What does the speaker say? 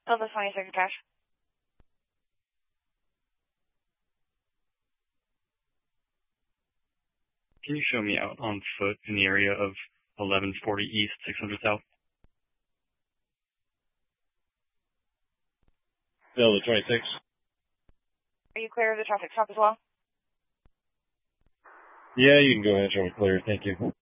Oh, the 22nd cash. Can you show me out on foot in the area of 1140 East, 600 South? Delta 26. Are you clear of the traffic stop as well? Yeah, you can go ahead and show me clear. Thank you.